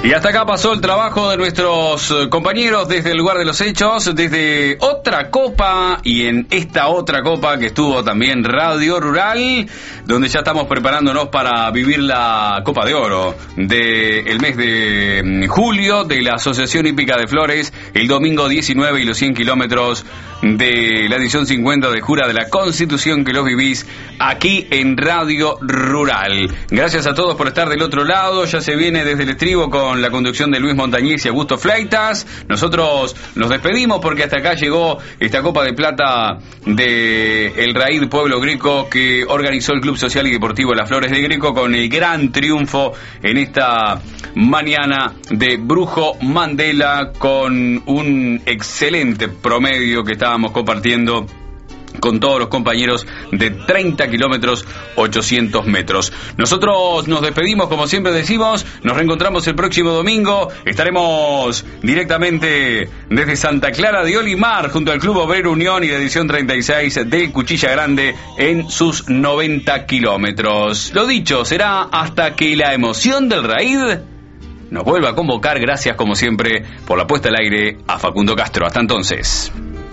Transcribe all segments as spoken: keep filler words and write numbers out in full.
Y hasta acá pasó el trabajo de nuestros compañeros desde el lugar de los hechos, desde otra copa y en esta otra copa que estuvo también Radio Rural, donde ya estamos preparándonos para vivir la Copa de Oro del mes de julio de la Asociación Hípica de Flores, el domingo diecinueve y los cien kilómetros de la edición cincuenta de Jura de la Constitución, que los vivís aquí en Radio Rural. Gracias a todos por estar del otro lado. Ya se viene desde el estribo con la conducción de Luis Montañez y Augusto Fleitas. Nosotros nos despedimos porque hasta acá llegó esta Copa de Plata de el Raíz Pueblo Greco que organizó el Club Social y Deportivo Las Flores de Greco, con el gran triunfo en esta mañana de Brujo Mandela, con un excelente promedio que estábamos compartiendo con todos los compañeros de treinta kilómetros, ochocientos metros. Nosotros nos despedimos, como siempre decimos, nos reencontramos el próximo domingo. Estaremos directamente desde Santa Clara de Olimar, junto al Club Obrero Unión y la edición treinta y seis de Cuchilla Grande en sus noventa kilómetros. Lo dicho, será hasta que la emoción del Raíz nos vuelva a convocar. Gracias, como siempre, por la puesta al aire a Facundo Castro. Hasta entonces.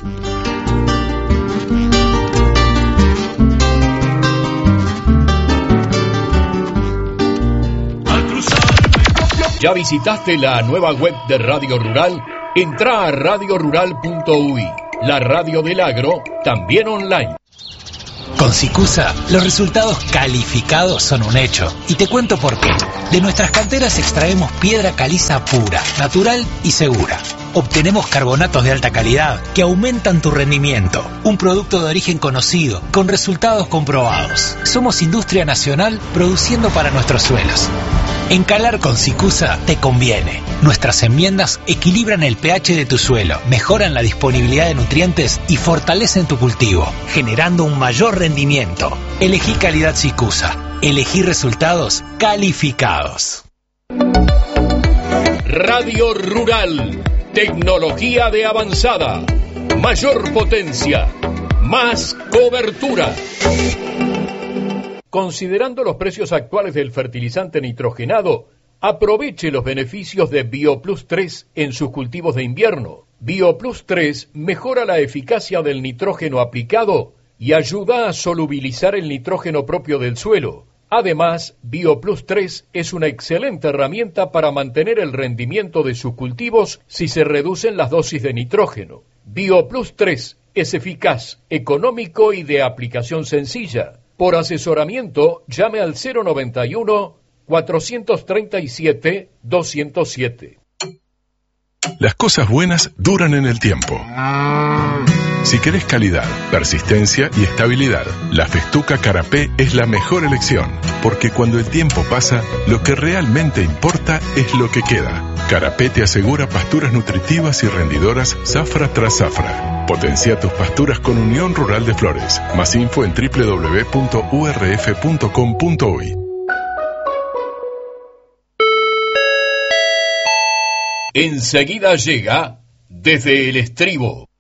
¿Ya visitaste la nueva web de Radio Rural? Entrá a radio rural punto u i, la radio del agro, también online. Con Sicusa, los resultados calificados son un hecho. Y te cuento por qué. De nuestras canteras extraemos piedra caliza pura, natural y segura. Obtenemos carbonatos de alta calidad que aumentan tu rendimiento. Un producto de origen conocido, con resultados comprobados. Somos industria nacional produciendo para nuestros suelos. Encalar con Sicusa te conviene. Nuestras enmiendas equilibran el pH de tu suelo, mejoran la disponibilidad de nutrientes y fortalecen tu cultivo, generando un mayor rendimiento. Elegí calidad Sicusa. Elegí resultados calificados. Radio Rural. Tecnología de avanzada. Mayor potencia. Más cobertura. Considerando los precios actuales del fertilizante nitrogenado, aproveche los beneficios de BioPlus tres en sus cultivos de invierno. BioPlus tres mejora la eficacia del nitrógeno aplicado y ayuda a solubilizar el nitrógeno propio del suelo. Además, BioPlus tres es una excelente herramienta para mantener el rendimiento de sus cultivos si se reducen las dosis de nitrógeno. BioPlus tres es eficaz, económico y de aplicación sencilla. Por asesoramiento, llame al cero noventa y uno, cuatrocientos treinta y siete, doscientos siete. Las cosas buenas duran en el tiempo. Si querés calidad, persistencia y estabilidad, la Festuca Carapé es la mejor elección, porque cuando el tiempo pasa, lo que realmente importa es lo que queda. Carapé te asegura pasturas nutritivas y rendidoras zafra tras zafra. Potencia tus pasturas con Unión Rural de Flores. Más info en doble u doble u doble u punto u r f punto com punto u i. Enseguida llega Desde el Estribo.